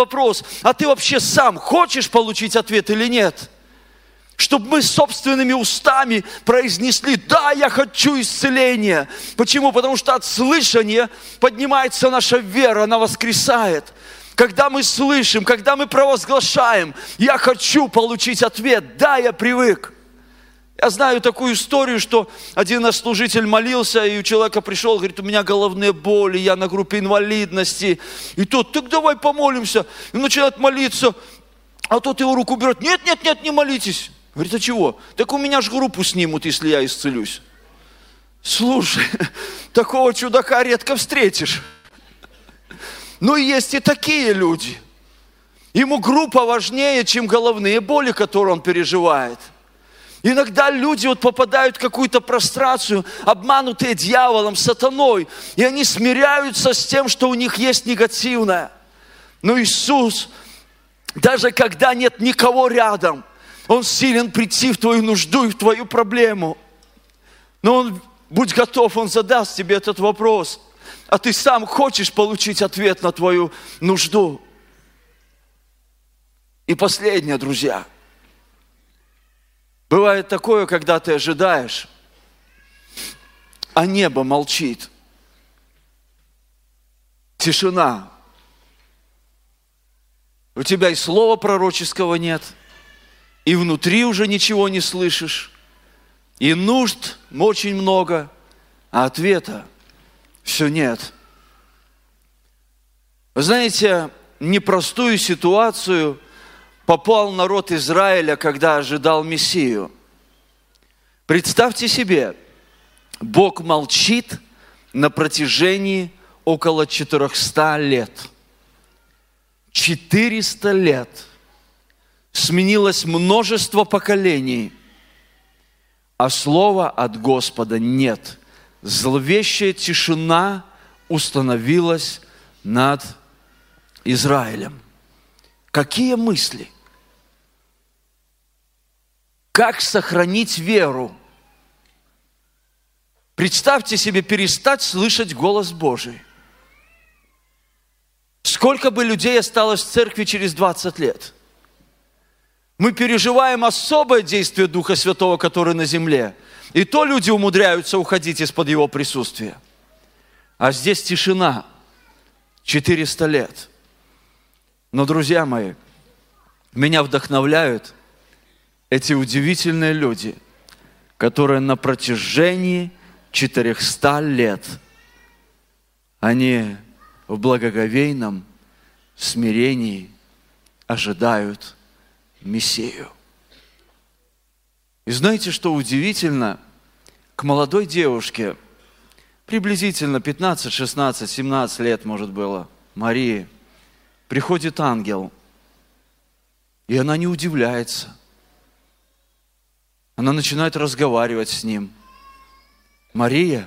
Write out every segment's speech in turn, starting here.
вопрос, а ты вообще сам хочешь получить ответ или нет? Чтобы мы собственными устами произнесли: да, я хочу исцеления. Почему? Потому что от слышания поднимается наша вера, она воскресает. Когда мы слышим, когда мы провозглашаем: я хочу получить ответ, да, я привык. Я знаю такую историю, что один наш служитель молился, и у человека пришел, говорит: у меня головные боли, я на группе инвалидности. И тот: так давай помолимся. И начинает молиться, а тот его руку берет: нет, не молитесь. Говорит: а чего? Так у меня же группу снимут, если я исцелюсь. Слушай, такого чудака редко встретишь. Но есть и такие люди. Ему группа важнее, чем головные боли, которые он переживает. Иногда люди попадают в какую-то прострацию, обманутые дьяволом, сатаной, и они смиряются с тем, что у них есть негативное. Но Иисус, даже когда нет никого рядом, Он силен прийти в твою нужду и в твою проблему. Но Он, будь готов, Он задаст тебе этот вопрос. А ты сам хочешь получить ответ на твою нужду? И последнее, друзья. Бывает такое, когда ты ожидаешь, а небо молчит. Тишина. У тебя и слова пророческого нет, и внутри уже ничего не слышишь, и нужд очень много, а ответа все нет. Вы знаете, в непростую ситуацию попал народ Израиля, когда ожидал Мессию. Представьте себе, Бог молчит на протяжении около 400 лет. 400 лет. Сменилось множество поколений, а слова от Господа нет. Зловещая тишина установилась над Израилем. Какие мысли? Как сохранить веру? Представьте себе перестать слышать голос Божий. Сколько бы людей осталось в церкви через 20 лет? Мы переживаем особое действие Духа Святого, который на земле. И то люди умудряются уходить из-под Его присутствия. А здесь тишина. 400 лет. Но, друзья мои, меня вдохновляют эти удивительные люди, которые на протяжении 400 лет, они в благоговейном смирении ожидают Мессию. И знаете, что удивительно? К молодой девушке, приблизительно 15, 16, 17 лет, может было, Марии, приходит ангел, и она не удивляется. Она начинает разговаривать с ним. Мария,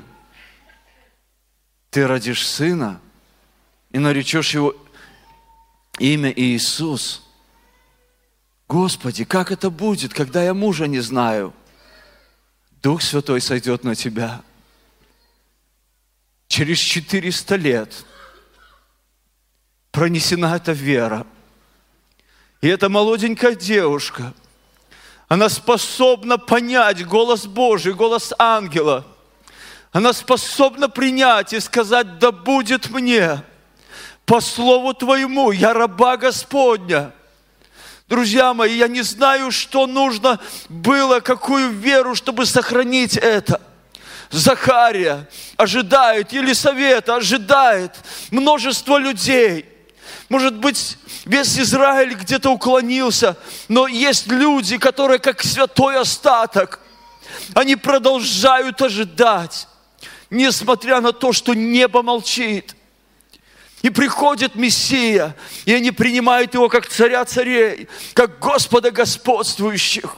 ты родишь сына и наречешь его имя Иисус. Господи, как это будет, когда я мужа не знаю? Дух Святой сойдет на тебя. Через 400 лет пронесена эта вера. И эта молоденькая девушка, она способна понять голос Божий, голос ангела. Она способна принять и сказать: да будет мне по слову Твоему, я раба Господня. Друзья мои, я не знаю, что нужно было, какую веру, чтобы сохранить это. Захария ожидает, Елисавета ожидает, множество людей. Может быть, весь Израиль где-то уклонился, но есть люди, которые как святой остаток, они продолжают ожидать, несмотря на то, что небо молчит. И приходит Мессия, и они принимают Его как царя царей, как Господа господствующих.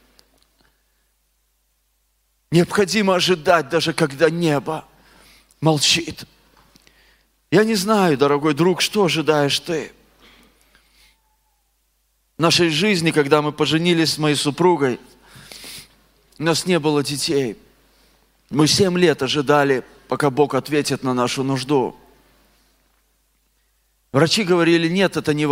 Необходимо ожидать, даже когда небо молчит. Я не знаю, дорогой друг, что ожидаешь ты. В нашей жизни, когда мы поженились с моей супругой, у нас не было детей. Мы 7 лет ожидали, пока Бог ответит на нашу нужду. Врачи говорили: нет, это невозможно.